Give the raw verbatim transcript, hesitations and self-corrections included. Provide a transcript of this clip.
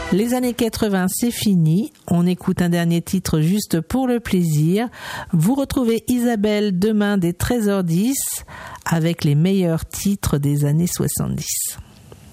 Les années quatre-vingts, c'est fini. On écoute un dernier titre juste pour le plaisir. Vous retrouvez Isabelle demain dès treize heures dix avec les meilleurs titres des années soixante-dix.